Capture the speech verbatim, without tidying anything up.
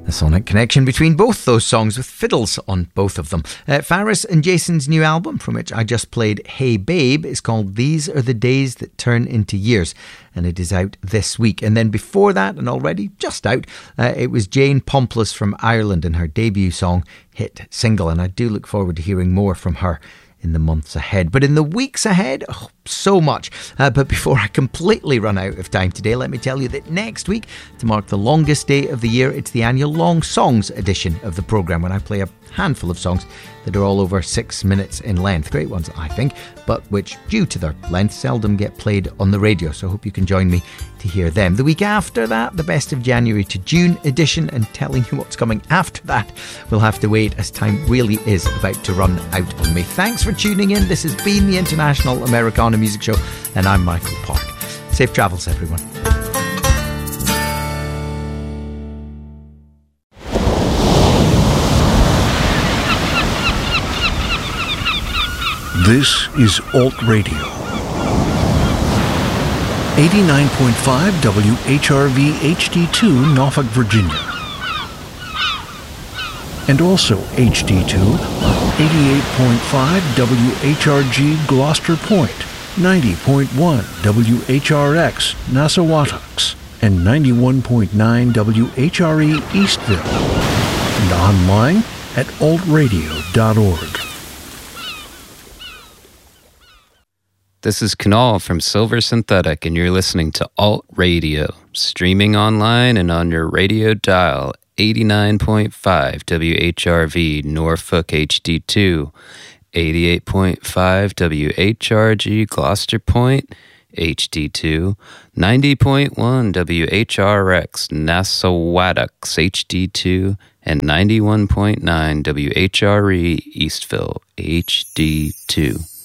A sonic connection between both those songs with fiddles on both of them. Uh, Faris and Jason's new album, from which I just played Hey Babe, is called These Are the Days That Turn Into Years, and it is out this week. And then before that, and already just out, uh, it was Jane Pomplice from Ireland and her debut song, Hit Single, and I do look forward to hearing more from her in the months ahead. But in the weeks ahead, oh, so much. Uh, but before I completely run out of time today, let me tell you that next week, to mark the longest day of the year, it's the annual Long Songs edition of the programme, when I play a handful of songs that are all over six minutes in length. Great ones, I think, but which, due to their length, seldom get played on the radio. So I hope you can join me to hear them. The week after that, the Best of January to June edition, and telling you what's coming after that, we'll have to wait, as time really is about to run out on me. Thanks for tuning in. This has been the International Americana Music Show, and I'm Michael Park. Safe travels, everyone. This is Alt Radio. eighty-nine point five W H R V H D two, Norfolk, Virginia. And also H D two on eighty-eight point five W H R G, Gloucester Point, ninety point one W H R X, Nassawatucks, and ninety-one point nine W H R E, Eastville. And online at alt radio dot org. This is Kunal from Silver Synthetic, and you're listening to Alt Radio, streaming online and on your radio dial, eighty-nine point five W H R V, Norfolk H D two, eighty-eight point five W H R G, Gloucester Point, H D two, ninety point one W H R X, Nassawatucks, H D two, and ninety-one point nine W H R E, Eastville, H D two.